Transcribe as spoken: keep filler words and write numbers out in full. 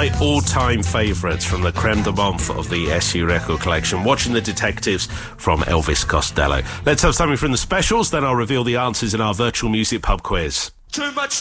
my all-time favourites from the creme de menthe of the S U record collection, Watching the Detectives from Elvis Costello. Let's have something from the specials, then I'll reveal the answers in our virtual music pub quiz. Too much